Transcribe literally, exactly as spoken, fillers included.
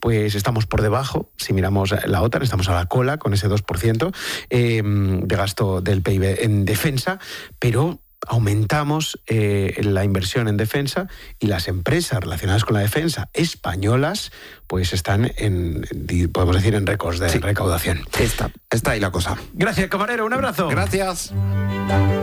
pues estamos por debajo. Si miramos la OTAN, estamos a la cola con ese dos por ciento eh, de gasto del P I B en defensa, pero aumentamos eh, la inversión en defensa y las empresas relacionadas con la defensa españolas pues están en, podemos decir, en récords de sí. recaudación. Está, está ahí la cosa. Gracias, camarero, un abrazo. Gracias.